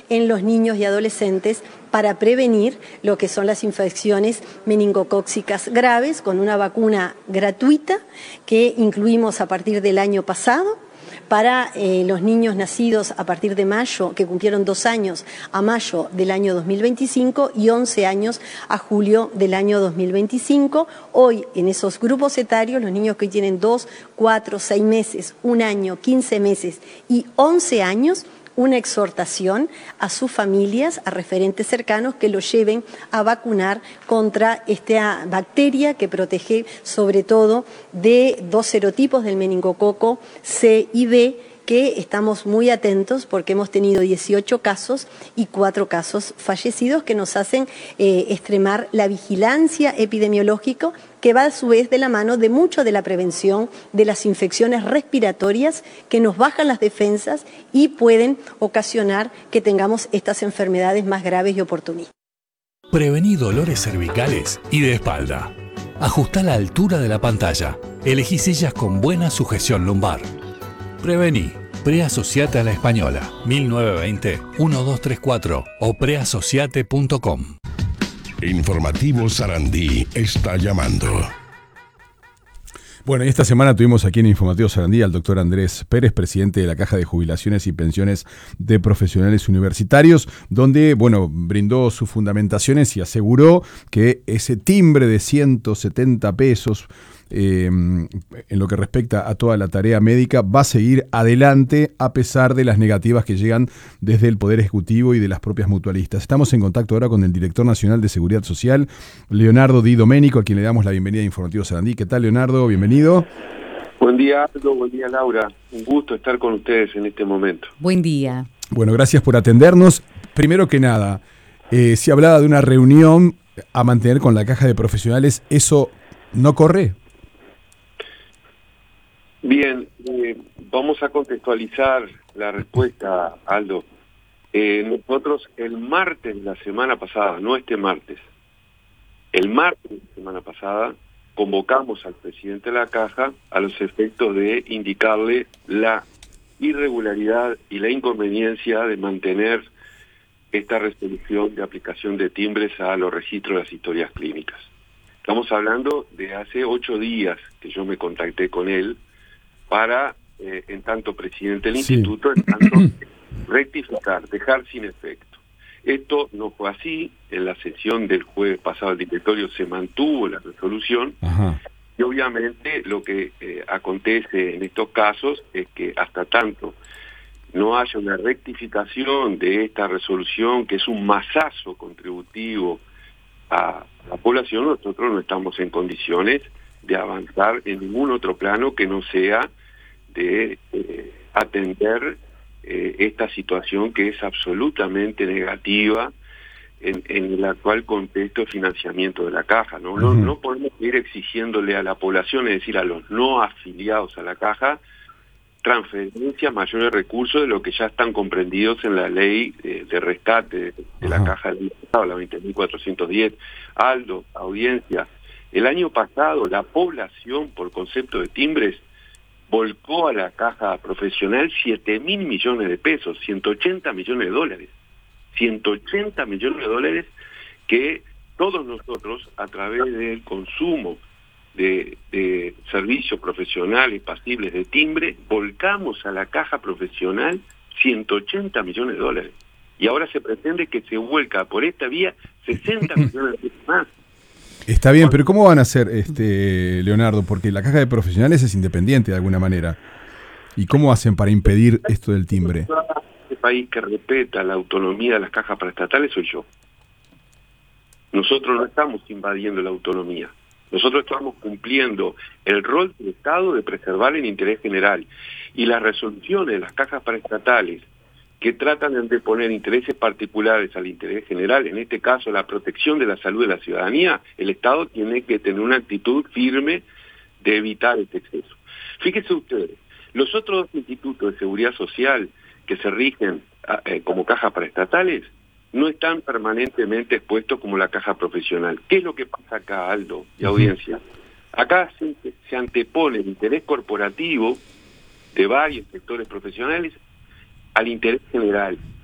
en los niños y adolescentes para prevenir lo que son las infecciones meningocócicas graves con una vacuna gratuita que incluimos a partir del año pasado. Para los niños nacidos a partir de mayo, que cumplieron 2 años a mayo del año 2025 y 11 años a julio del año 2025. Hoy, en esos grupos etarios, los niños que tienen 2, 4, 6 meses, 1 año, 15 meses y 11 años, una exhortación a sus familias, a referentes cercanos, que lo lleven a vacunar contra esta bacteria que protege sobre todo de 2 serotipos del meningococo C y B, que estamos muy atentos porque hemos tenido 18 casos y 4 casos fallecidos que nos hacen extremar la vigilancia epidemiológica, que va a su vez de la mano de mucho de la prevención de las infecciones respiratorias que nos bajan las defensas y pueden ocasionar que tengamos estas enfermedades más graves y oportunistas. Prevení dolores cervicales y de espalda. Ajustá la altura de la pantalla. Elegí sillas con buena sujeción lumbar. Prevení. Preasociate a la Española, 1920-1234 o preasociate.com. Informativo Sarandí está llamando. Bueno, y esta semana tuvimos aquí en Informativo Sarandí al doctor Andrés Pérez, presidente de la Caja de Jubilaciones y Pensiones de Profesionales Universitarios, donde, bueno, brindó sus fundamentaciones y aseguró que ese timbre de 170 pesos en lo que respecta a toda la tarea médica va a seguir adelante a pesar de las negativas que llegan desde el Poder Ejecutivo y de las propias mutualistas. Estamos en contacto ahora con el director nacional de Seguridad Social, Leonardo Di Domenico, a quien le damos la bienvenida a Informativo Sarandí. ¿Qué tal, Leonardo? Bienvenido. Buen día, Aldo. Buen día, Laura. Un gusto estar con ustedes en este momento. Buen día. Bueno, gracias por atendernos. Primero que nada, se hablaba de una reunión a mantener con la Caja de Profesionales. ¿Eso no corre? Bien, vamos a contextualizar la respuesta, Aldo. Nosotros el martes de la semana pasada, no este martes, el martes de la semana pasada, convocamos al presidente de la Caja a los efectos de indicarle la irregularidad y la inconveniencia de mantener esta resolución de aplicación de timbres a los registros de las historias clínicas. Estamos hablando de hace 8 días que yo me contacté con él para, en tanto presidente del instituto, en tanto rectificar, dejar sin efecto. Esto no fue así. En la sesión del jueves pasado el directorio se mantuvo la resolución. Ajá. Y obviamente lo que acontece en estos casos es que hasta tanto no haya una rectificación de esta resolución, que es un masazo contributivo a la población, nosotros no estamos en condiciones de avanzar en ningún otro plano que no sea de atender esta situación que es absolutamente negativa en el actual contexto de financiamiento de la Caja, ¿no? Uh-huh. No podemos ir exigiéndole a la población, es decir, a los no afiliados a la Caja, transferencias, mayores recursos de lo que ya están comprendidos en la ley de rescate de la Caja del Estado, la 20.410. Aldo, audiencia, el año pasado la población por concepto de timbres volcó a la Caja Profesional 7.000 millones de pesos, 180 millones de dólares. 180 millones de dólares que todos nosotros, a través del consumo de servicios profesionales pasibles de timbre, volcamos a la Caja Profesional 180 millones de dólares. Y ahora se pretende que se vuelca por esta vía 60 millones de pesos más. Está bien, pero ¿cómo van a hacer, Leonardo? Porque la Caja de Profesionales es independiente de alguna manera. ¿Y cómo hacen para impedir esto del timbre? Este país que respeta la autonomía de las cajas paraestatales soy yo. Nosotros no estamos invadiendo la autonomía. Nosotros estamos cumpliendo el rol del Estado de preservar el interés general. Y las resoluciones de las cajas paraestatales que tratan de anteponer intereses particulares al interés general, en este caso la protección de la salud de la ciudadanía, el Estado tiene que tener una actitud firme de evitar este exceso. Fíjense ustedes, los otros 2 institutos de seguridad social que se rigen como cajas paraestatales no están permanentemente expuestos como la Caja Profesional. ¿Qué es lo que pasa acá, Aldo y audiencia? Acá se antepone el interés corporativo de varios sectores profesionales al interés general.